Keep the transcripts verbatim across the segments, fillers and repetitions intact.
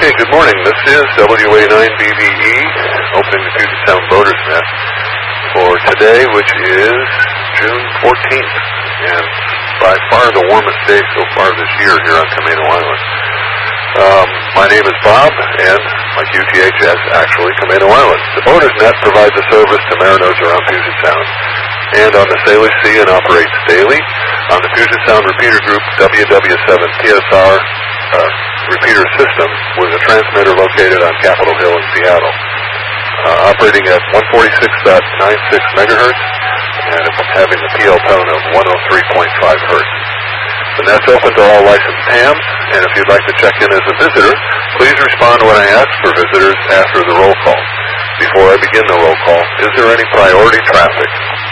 Okay, good morning. This is W A nine B V E, opening the Puget Sound Boaters Net for today, which is June fourteenth, and by far the warmest day so far this year here on Camano Island. Um, my name is Bob, and my Q T H is actually Camano Island. The Boaters Net provides a service to mariners around Puget Sound and on the Salish Sea and operates daily on the Puget Sound Repeater Group W W seven T S R uh, repeater system with a transmitter located on Capitol Hill in Seattle, uh, operating at one forty-six point nine six megahertz and having a P L tone of one oh three point five hertz. The net's open to all licensed hams, and if you'd like to check in as a visitor, please respond when I ask for visitors after the roll call. Before I begin the roll call, is there any priority traffic?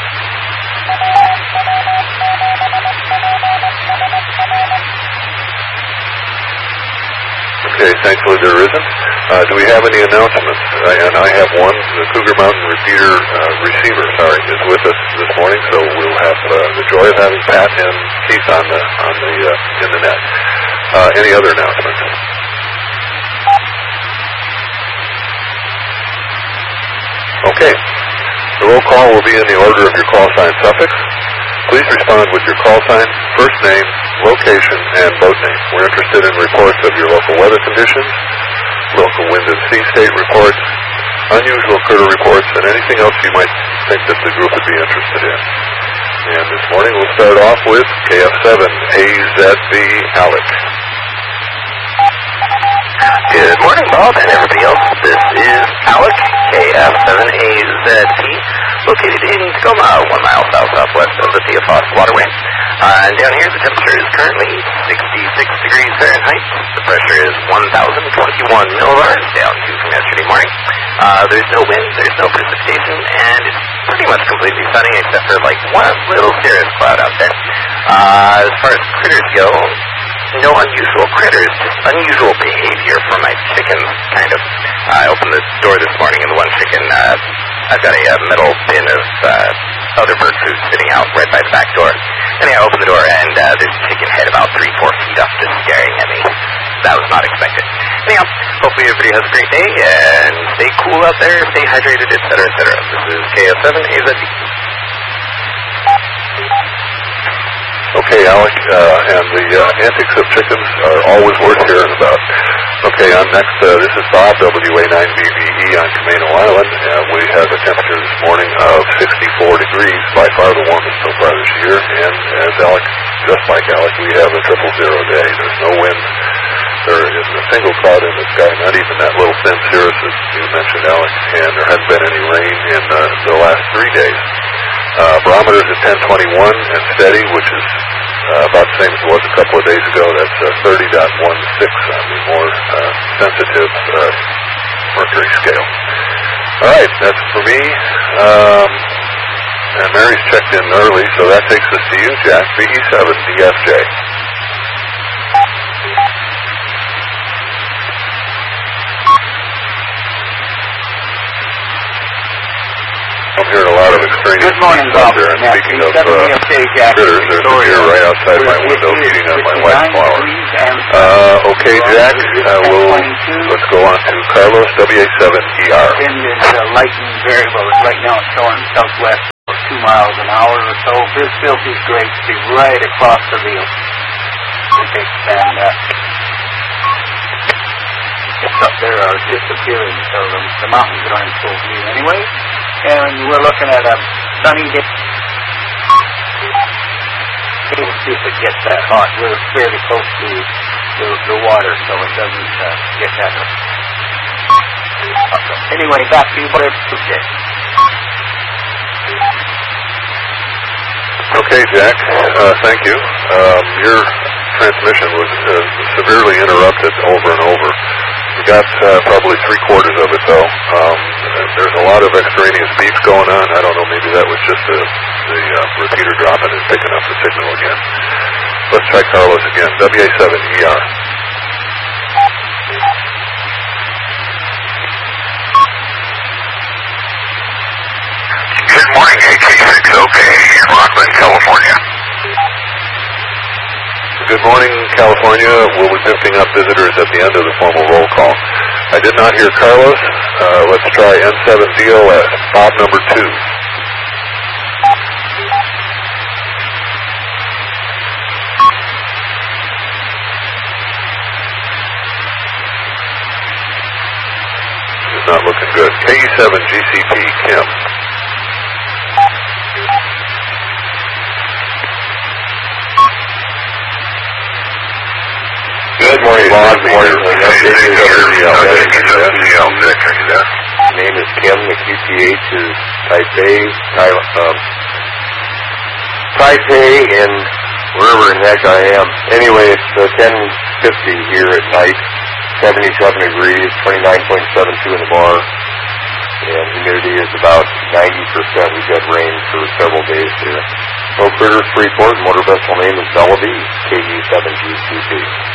Okay, thankfully there isn't. Uh, do we have any announcements? I, and I have one. The Cougar Mountain repeater uh, receiver, sorry, is with us this morning, so we'll have uh, the joy of having Pat and Keith on the on the uh, in the net. Uh, any other announcements? Okay. The roll call will be in the order of your call sign suffix. Please respond with your call sign, first name, location, and boat name. We're interested in reports of your local weather conditions, local wind and sea state reports, unusual critter reports, and anything else you might think that the group would be interested in. And this morning we'll start off with K F seven A Z V Alec. Good morning, Bob, and everybody else. This is Alec, K F seven A Z V, located in Tacoma, one mile south-southwest of the Theophos Waterway. Uh, and down here, the temperature is currently sixty-six degrees Fahrenheit. The pressure is one thousand twenty-one millibars, down to from yesterday morning. Uh, there's no wind, there's no precipitation, and it's pretty much completely sunny except for like one little cirrus cloud out there. Uh, as far as critters go, no unusual critters, just unusual behavior for my chickens, kind of. I opened the door this morning, and the one chicken, uh, I've got a uh, metal bin of uh, other bird food sitting out right by the back door. Anyhow, I opened the door, and uh, this chicken head about three, four feet up, just staring at me. That was not expected. Anyhow, hopefully everybody has a great day, and stay cool out there, stay hydrated, et cetera, et cetera. This is K F seven A Z V. Okay, Alec, uh, and the uh, antics of chickens are always worth hearing about. Okay, on next, uh, this is Bob, W A nine B V E on Camano Island, and we have a temperature this morning of sixty-four degrees, by far the warmest so far this year, and as Alec, just like Alec, we have a triple zero day. There's no wind, there isn't a single cloud in the sky, not even that little thin cirrus that you mentioned, Alec, and there hasn't been any rain in uh, the last three days. Uh, barometer's at ten twenty-one and steady, which is uh, about the same as it was a couple of days ago. That's uh, thirty point one six on the more uh, sensitive uh, mercury scale. All right, that's for me. Um, and Mary's checked in early, so that takes us to you, Jack, V E seven D F J. I'm hearing a lot of extraneous Good morning, out Bob. there, and Yeah, speaking of V E seven uh, D F J, Jack. critters, there's a deer right outside my window eating on my white flower. Uh, okay, Jack, uh, we'll, let's go on to Carlos, W A seven E R. Wind is uh, lightening very well. Right now it's going southwest for two miles an hour or so. Visibility is great. See right across the field. And uh, it's up there are disappearing, so the, the mountains are in full view anyway. And we're looking at a sunny day. We'll see if it gets that hot. We're fairly close to the, the water, so it doesn't uh, get that hot. Anyway, back to you, whatever Tuesday. Okay, Jack, uh, thank you. Um, your transmission was uh, severely interrupted over and over. We got uh, probably three quarters of it, though. Um, there's a lot of extraneous beeps going on. I don't know, maybe that was just the, the uh, repeater dropping and picking up the signal again. Let's try Carlos again. W A seven E R. Good morning, A K six O K in Rockland, California. Good morning, California. We'll be picking up visitors at the end of the formal roll call. did not hear Carlos. Uh, let's try N seven D O S, Bob number two. This is not looking good. K E seven G C P, Kim. Good morning, Bob. Good morning. My name is Kim. The Q T H is Taipei, um, Taipei, and wherever in heck I am. Anyway, it's uh, ten fifty here at night, seventy-seven degrees, twenty-nine point seven two in the bar, and humidity is about ninety percent. We've had rain for several days here. No critters, Freeport, motor vessel name is Bella B, K U seven G C P.